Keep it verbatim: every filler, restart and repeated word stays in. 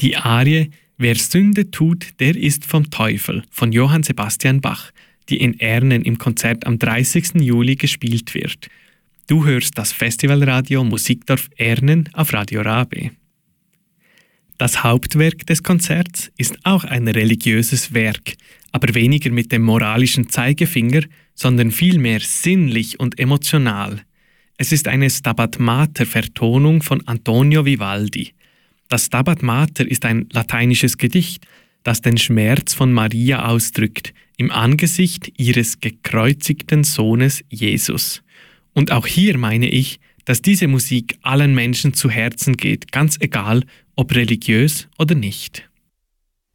Die Arie »Wer Sünde tut, der ist vom Teufel« von Johann Sebastian Bach, die in Ernen im Konzert am dreißigsten Juli gespielt wird. Du hörst das Festivalradio Musikdorf Ernen auf Radio Rabe. Das Hauptwerk des Konzerts ist auch ein religiöses Werk, aber weniger mit dem moralischen Zeigefinger, sondern vielmehr sinnlich und emotional. Es ist eine Stabat Mater-Vertonung von Antonio Vivaldi. Das Stabat Mater ist ein lateinisches Gedicht, das den Schmerz von Maria ausdrückt, im Angesicht ihres gekreuzigten Sohnes Jesus. Und auch hier meine ich, dass diese Musik allen Menschen zu Herzen geht, ganz egal, ob religiös oder nicht.